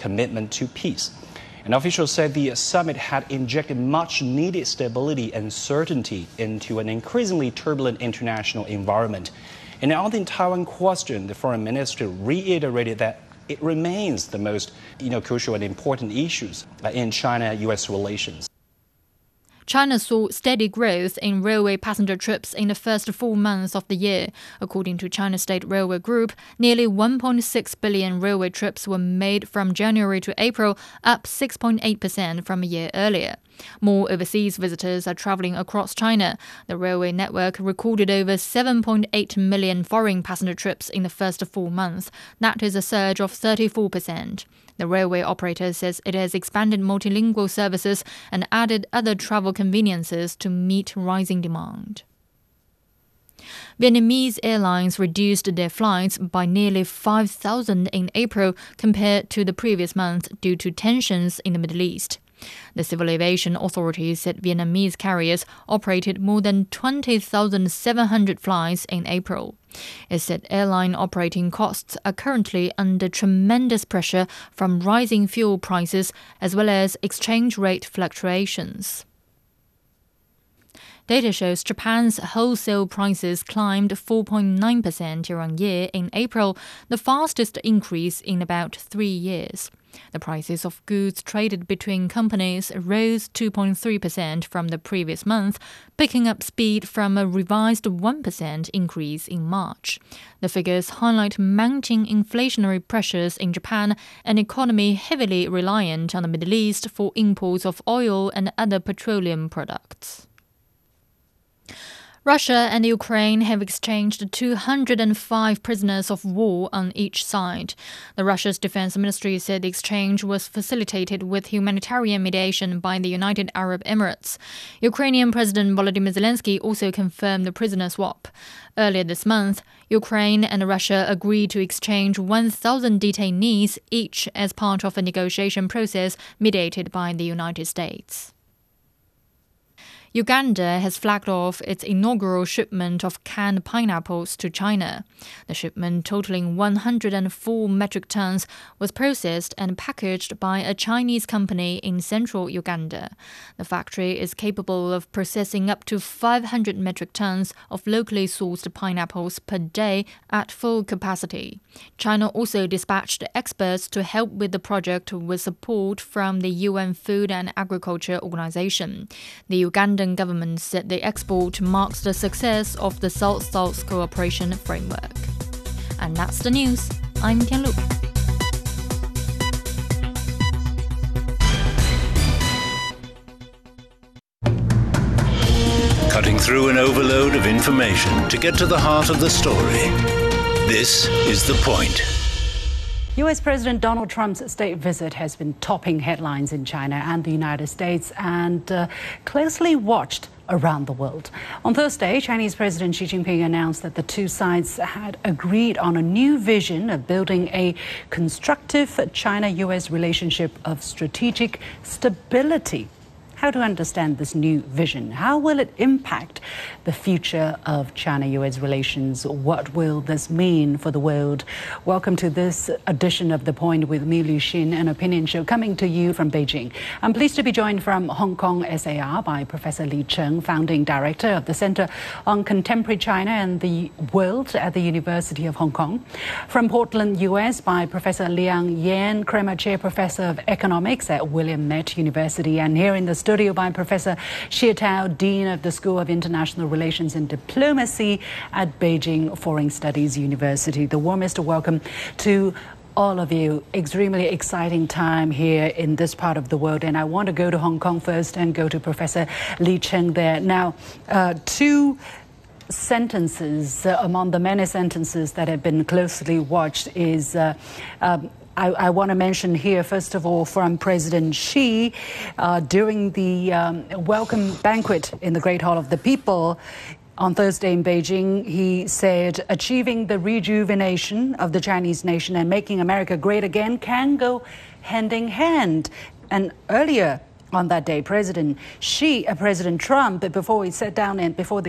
commitment to peace. And officials said the summit had injected much-needed stability and certainty into an increasingly turbulent international environment. And on the Taiwan question, the foreign minister reiterated that it remains the most crucial and important issues in China-U.S. relations. China saw steady growth in railway passenger trips in the first 4 months of the year. According to China State Railway Group, nearly 1.6 billion railway trips were made from January to April, up 6.8% from a year earlier. More overseas visitors are traveling across China. The railway network recorded over 7.8 million foreign passenger trips in the first 4 months. That is a surge of 34%. The railway operator says it has expanded multilingual services and added other travel conveniences to meet rising demand. Vietnamese airlines reduced their flights by nearly 5,000 in April compared to the previous month due to tensions in the Middle East. The Civil Aviation Authority said Vietnamese carriers operated more than 20,700 flights in April. It said airline operating costs are currently under tremendous pressure from rising fuel prices as well as exchange rate fluctuations. Data shows Japan's wholesale prices climbed 4.9% year-on-year in April, the fastest increase in about 3 years. The prices of goods traded between companies rose 2.3% from the previous month, picking up speed from a revised 1% increase in March. The figures highlight mounting inflationary pressures in Japan, an economy heavily reliant on the Middle East for imports of oil and other petroleum products. Russia and Ukraine have exchanged 205 prisoners of war on each side. The Russia's defense ministry said the exchange was facilitated with humanitarian mediation by the United Arab Emirates. Ukrainian President Volodymyr Zelensky also confirmed the prisoner swap. Earlier this month, Ukraine and Russia agreed to exchange 1,000 detainees each as part of a negotiation process mediated by the United States. Uganda has flagged off its inaugural shipment of canned pineapples to China. The shipment, totaling 104 metric tons, was processed and packaged by a Chinese company in central Uganda. The factory is capable of processing up to 500 metric tons of locally sourced pineapples per day at full capacity. China also dispatched experts to help with the project with support from the UN Food and Agriculture Organization. The Ugandan government said the export marks the success of the South-South Cooperation Framework. And that's the news. I'm Tian Lu. Cutting through an overload of information to get to the heart of the story. This is The Point. U.S. President Donald Trump's state visit has been topping headlines in China and the United States and closely watched around the world. On Thursday, Chinese President Xi Jinping announced that the two sides had agreed on a new vision of building a constructive China-U.S. relationship of strategic stability. How to understand this new vision? How will it impact the future of China-U.S. relations? What will this mean for the world? Welcome to this edition of The Point with me, Lu Xin, an opinion show coming to you from Beijing. I'm pleased to be joined from Hong Kong SAR by Professor Li Cheng, founding director of the Center on Contemporary China and the World at the University of Hong Kong. From Portland, U.S. by Professor Liang Yan, Kremer Chair Professor of Economics at William Nett University. And here in the studio by Professor Xie Tao, Dean of the School of International Relations and Diplomacy at Beijing Foreign Studies University. The warmest welcome to all of you. Extremely exciting time here in this part of the world. And I want to go to Hong Kong first and go to Professor Li Cheng there. Now, two sentences among the many sentences that have been closely watched is I want to mention here, first of all, from President Xi during the welcome banquet in the Great Hall of the People on Thursday in Beijing. He said, achieving the rejuvenation of the Chinese nation and making America great again can go hand in hand. And earlier on that day. President Trump, before they sat down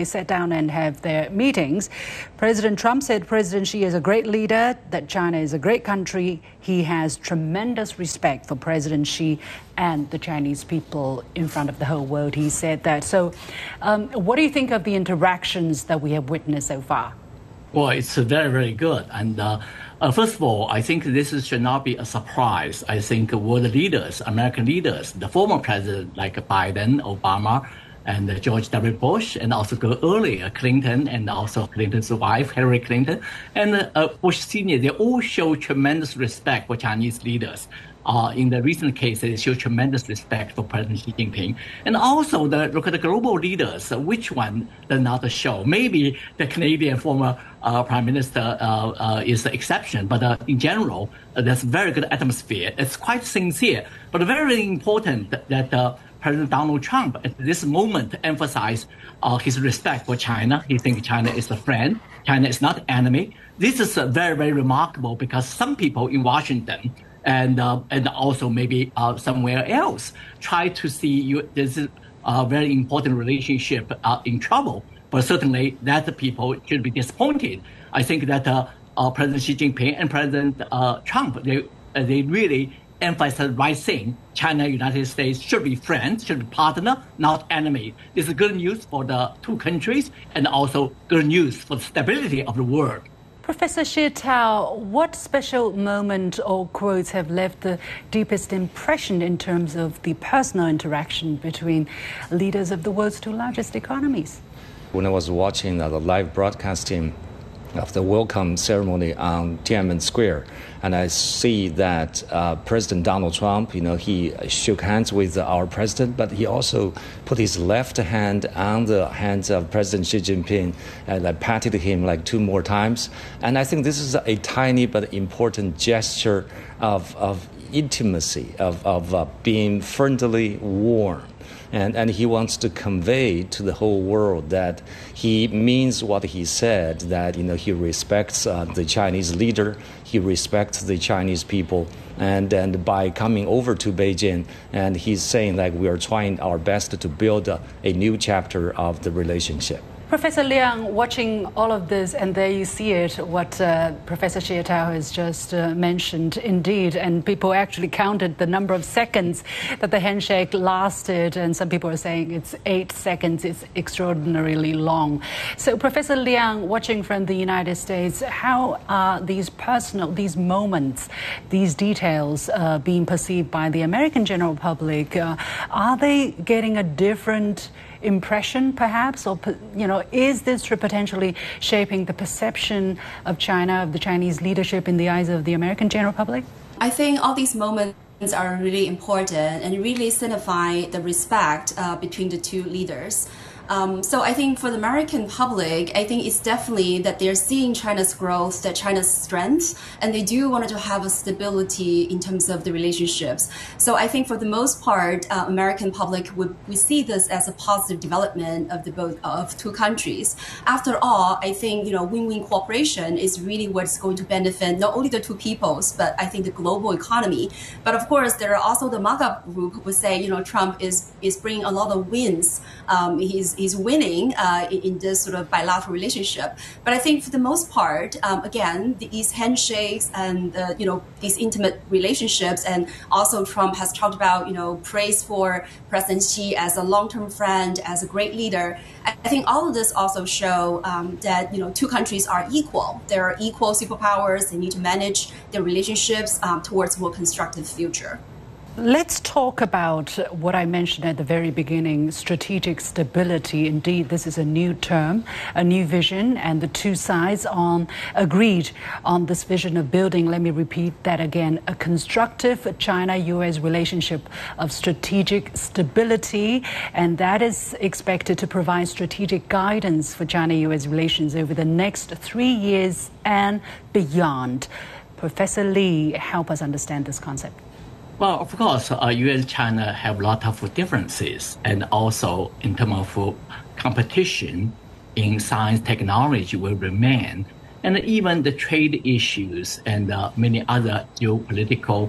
and have their meetings, President Trump said President Xi is a great leader, that China is a great country. He has tremendous respect for President Xi and the Chinese people in front of the whole world. He said that. So what do you think of the interactions that we have witnessed so far? Well, it's very, very good. And first of all, I think this should not be a surprise. I think world leaders, American leaders, the former president like Biden, Obama, and George W. Bush, and also earlier Clinton, and also Clinton's wife, Hillary Clinton, and Bush Sr., they all show tremendous respect for Chinese leaders. In the recent cases, they show tremendous respect for President Xi Jinping. And also, look at the global leaders, which one does not show? Maybe the Canadian former Prime Minister is the exception, but in general, there's very good atmosphere. It's quite sincere, but very important that President Donald Trump at this moment emphasized his respect for China. He thinks China is a friend. China is not enemy. This is very, very remarkable because some people in Washington and also maybe somewhere else try to see this is a very important relationship in trouble. But certainly that the people should be disappointed. I think that President Xi Jinping and President Trump, they really emphasize the right thing. China and United States should be friends, should be partner, not enemy. This is good news for the two countries and also good news for the stability of the world. Professor Xie Tao, what special moment or quotes have left the deepest impression in terms of the personal interaction between leaders of the world's two largest economies? When I was watching the live broadcasting of the welcome ceremony on Tiananmen Square, and I see that President Donald Trump, he shook hands with our president, but he also put his left hand on the hands of President Xi Jinping and patted him like 2 more times. And I think this is a tiny but important gesture of intimacy, of being friendly, warm. And he wants to convey to the whole world that he means what he said, that he respects the Chinese leader, he respects the Chinese people, and by coming over to Beijing, and he's saying that we are trying our best to build a new chapter of the relationship. Professor Liang, watching all of this, and there you see it, what Professor Xie Tao has just mentioned, indeed, and people actually counted the number of seconds that the handshake lasted, and some people are saying it's 8 seconds, it's extraordinarily long. So, Professor Liang, watching from the United States, how are these moments, these details being perceived by the American general public? Are they getting a different impression, perhaps, or is this potentially shaping the perception of China, of the Chinese leadership in the eyes of the American general public? I think all these moments are really important and really signify the respect between the two leaders. So I think for the American public, I think it's definitely that they're seeing China's growth, that China's strength, and they do want to have a stability in terms of the relationships. So I think for the most part, American public we see this as a positive development of two countries. After all, I think win-win cooperation is really what's going to benefit not only the two peoples, but I think the global economy. But of course, there are also the MAGA group who would say Trump is bringing a lot of wins. He's winning in this sort of bilateral relationship. But I think for the most part, again, these handshakes and these intimate relationships, and also Trump has talked about praise for President Xi as a long-term friend, as a great leader. I think all of this also show that two countries are equal. They're equal superpowers. They need to manage their relationships towards a more constructive future. Let's talk about what I mentioned at the very beginning, strategic stability. Indeed, this is a new term, a new vision, and the two sides agreed on this vision of building, let me repeat that again, a constructive China-US relationship of strategic stability, and that is expected to provide strategic guidance for China-US relations over the next 3 years and beyond. Professor Li, help us understand this concept. Well, of course, U.S. and China have a lot of differences, and also in terms of competition in science technology will remain, and even the trade issues and many other geopolitical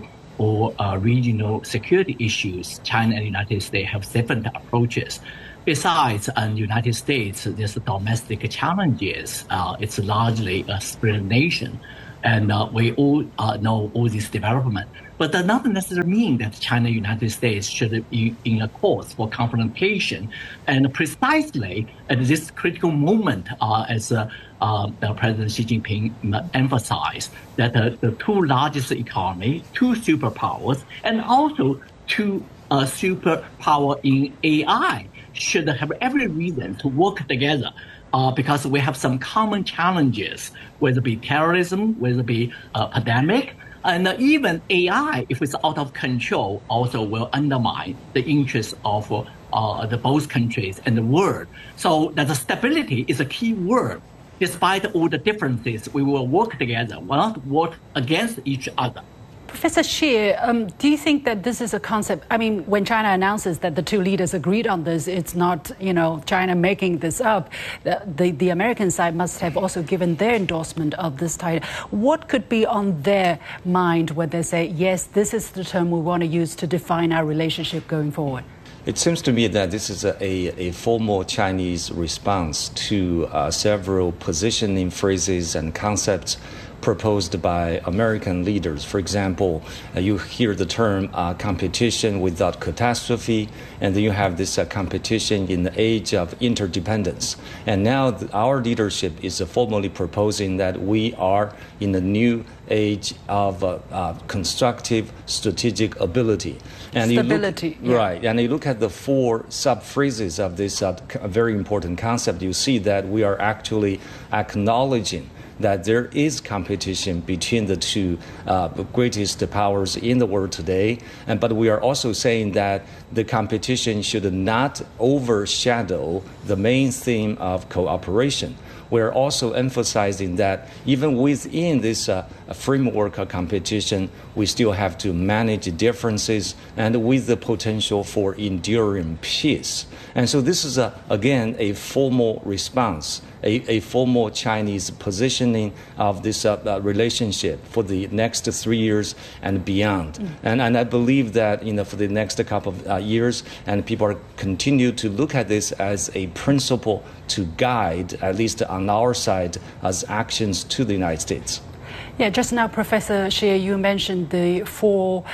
or regional security issues, China and the United States have different approaches. Besides, in the United States, there's domestic challenges. It's largely a split nation. And we all know all this development. But that doesn't necessarily mean that China and the United States should be in a course for confrontation. And precisely at this critical moment, as President Xi Jinping emphasized, that the two largest economies, two superpowers, and also two superpower in AI should have every reason to work together. Because we have some common challenges, whether it be terrorism, whether it be pandemic, and even AI, if it's out of control, also will undermine the interests of the both countries and the world. So that the stability is a key word. Despite all the differences, we will work together, will not work against each other. Professor Xie, do you think that this is a concept? I mean, when China announces that the two leaders agreed on this, it's not, China making this up. The American side must have also given their endorsement of this title. What could be on their mind when they say, yes, this is the term we want to use to define our relationship going forward? It seems to me that this is a formal Chinese response to several positioning phrases and concepts proposed by American leaders. For example, you hear the term competition without catastrophe, and then you have this competition in the age of interdependence. And now our leadership is formally proposing that we are in a new age of constructive strategic ability. And stability. Right. And you look at the four sub-phrases of this very important concept, you see that we are actually acknowledging that there is competition between the two greatest powers in the world today. But we are also saying that the competition should not overshadow the main theme of cooperation. We're also emphasizing that even within this framework of competition, we still have to manage differences and with the potential for enduring peace. And so this is, again, a formal response, a formal Chinese positioning of this relationship for the next 3 years and beyond. And I believe that for the next couple of years, and people are continue to look at this as a principle to guide, at least on our side, as actions to the United States. Yeah, just now, Professor Xie, you mentioned the four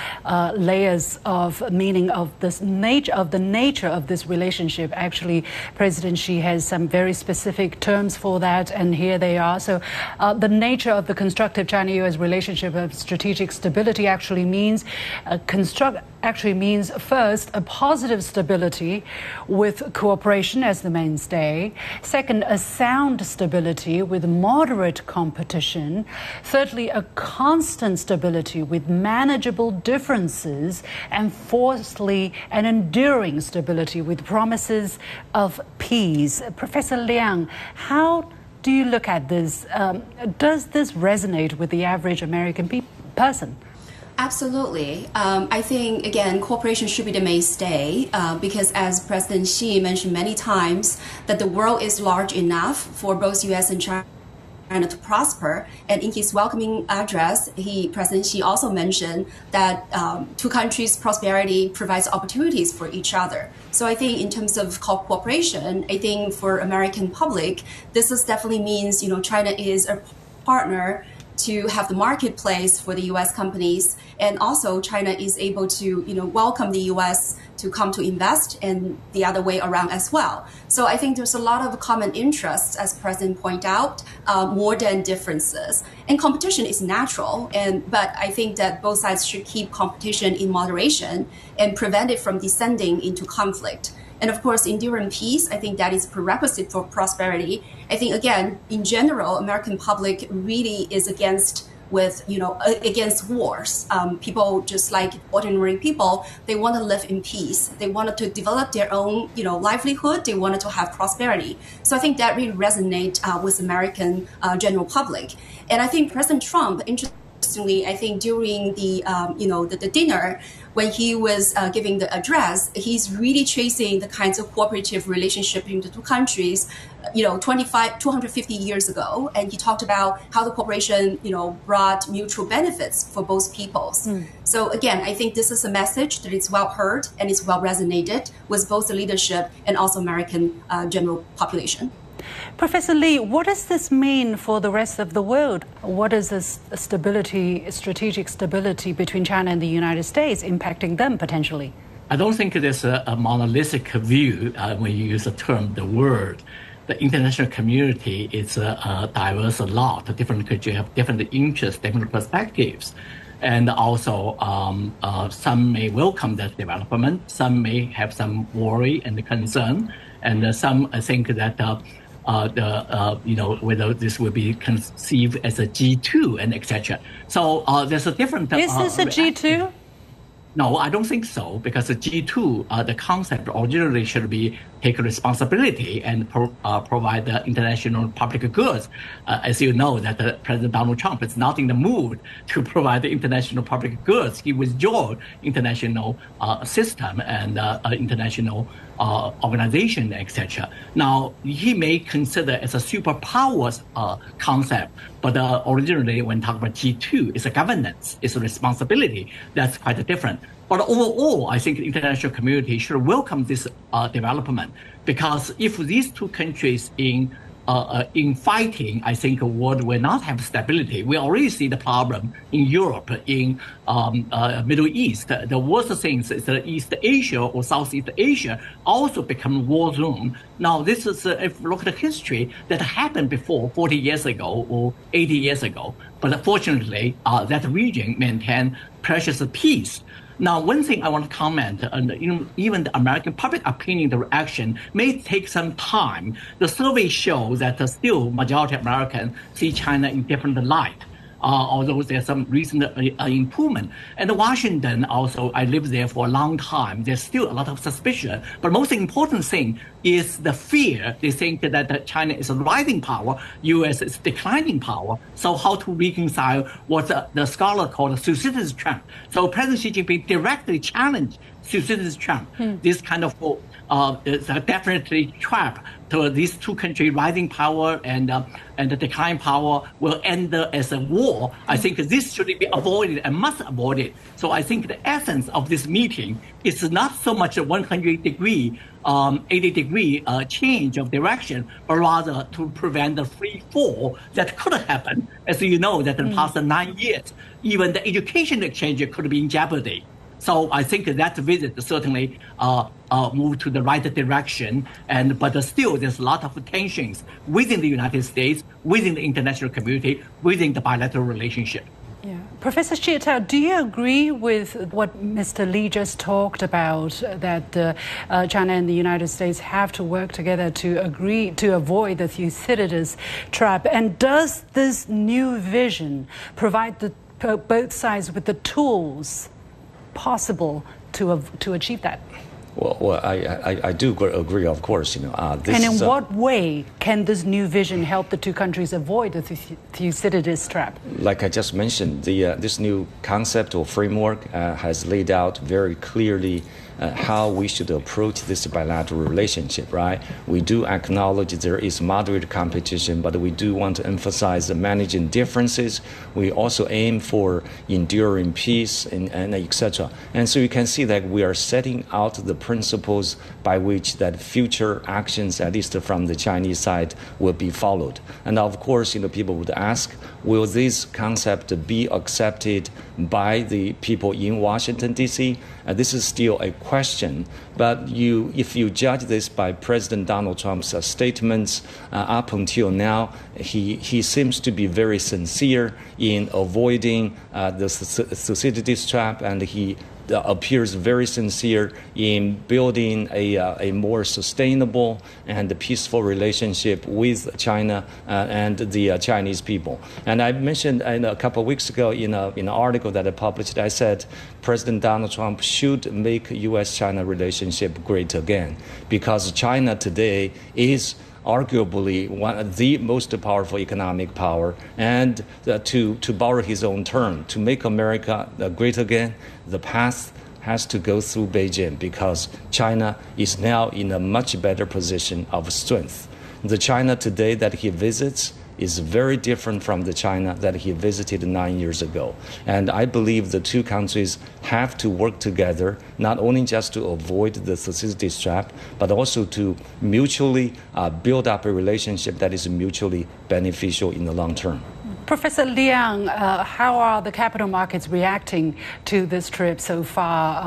layers of meaning of this nature of this relationship. Actually, President Xi has some very specific terms for that, and here they are. So, the nature of the constructive China-U.S. relationship of strategic stability actually means first a positive stability with cooperation as the mainstay. Second, a sound stability with moderate competition. Thirdly, a constant stability with manageable differences. And fourthly, an enduring stability with promises of peace. Professor Liang, how do you look at this? Does this resonate with the average American person? Absolutely. I think, again, cooperation should be the mainstay because as President Xi mentioned many times, that the world is large enough for both U.S. and China to prosper. And in his welcoming address, President Xi also mentioned that two countries' prosperity provides opportunities for each other. So I think in terms of cooperation, I think for American public, this definitely means, China is a partner to have the marketplace for the U.S. companies, and also China is able to, welcome the U.S. to come to invest, and the other way around as well. So I think there's a lot of common interests, as President pointed out, more than differences. And competition is natural, but I think that both sides should keep competition in moderation and prevent it from descending into conflict. And of course, enduring peace, I think that is prerequisite for prosperity. I think, again, in general, American public really is against wars. People, just like ordinary people, they want to live in peace. They wanted to develop their own, livelihood. They wanted to have prosperity. So I think that really resonates with American general public. And I think President Trump, interestingly, I think during the dinner, when he was giving the address, he's really tracing the kinds of cooperative relationship between the two countries, 250 years ago, and he talked about how the cooperation, brought mutual benefits for both peoples. So again, I think this is a message that is well heard and it's well resonated with both the leadership and also American general population. Professor Lee, what does this mean for the rest of the world? What is this strategic stability between China and the United States impacting them potentially? I don't think there's a monolithic view when you use the term the world. The international community is diverse a lot. Different countries have different interests, different perspectives. And also, some may welcome that development. Some may have some worry and concern. And some think that whether this will be conceived as a G2 and etc. So there's a different. Is this a G2? No, I don't think so, because the G2, the concept originally should be take responsibility and provide the international public goods. As you know, that President Donald Trump is not in the mood to provide the international public goods. He withdrew international system and international organization, etc. Now, he may consider as a superpowers concept, but originally when talking about G2, it's a governance, it's a responsibility. That's quite different. But overall, I think the international community should welcome this development, because if these two countries in fighting, I think the world will not have stability. We already see the problem in Europe, in Middle East. The worst things is that East Asia or Southeast Asia also become war zone. Now, this is, if you look at the history, that happened before 40 years ago or 80 years ago. But fortunately, that region maintained precious peace. Now, one thing I want to comment on, even the American public opinion, the reaction may take some time. The survey shows that still majority of Americans see China in different light. Although there's some recent improvement. And Washington also, I lived there for a long time. There's still a lot of suspicion. But most important thing is the fear. They think that China is a rising power, U.S. is declining power. So how to reconcile what the scholar called the Thucydides trap. So President Xi Jinping directly challenged Thucydides trap. This kind of is definitely trap to these two countries, rising power and the decline power will end as a war. I think this should be avoided and must avoid it. So I think the essence of this meeting is not so much a 100-degree, 80-degree change of direction, but rather to prevent the free fall that could happen. As you know, that in the past 9 years, even the education exchange could be in jeopardy. So I think that visit certainly moved to the right direction, but still there's a lot of tensions within the United States, within the international community, within the bilateral relationship. Yeah. Professor Xie Tao, do you agree with what Mr. Lee just talked about, that China and the United States have to work together to avoid the Thucydides trap? And does this new vision provide both sides with the tools possible to achieve that? Well, I do agree, of course. And in what way can this new vision help the two countries avoid the Thucydides trap? Like I just mentioned, this new concept or framework has laid out very clearly how we should approach this bilateral relationship, right? We do acknowledge there is moderate competition, but we do want to emphasize managing differences. We also aim for enduring peace and etc. And so you can see that we are setting out the principles by which that future actions, at least from the Chinese side, will be followed. And of course, people would ask, will this concept be accepted by the people in Washington, D.C.? This is still a question, but if you judge this by President Donald Trump's statements up until now, he seems to be very sincere in avoiding the Thucydides trap, and he appears very sincere in building a more sustainable and peaceful relationship with China and the Chinese people. And I mentioned a couple of weeks ago in an article that I published, I said President Donald Trump should make U.S.-China relationship great again, because China today is arguably one of the most powerful economic power, and to borrow his own term, to make America great again, the path has to go through Beijing, because China is now in a much better position of strength. The China today that he visits is very different from the China that he visited 9 years ago. And I believe the two countries have to work together, not only just to avoid the toxicity trap, but also to mutually build up a relationship that is mutually beneficial in the long term. Professor Liang, how are the capital markets reacting to this trip so far?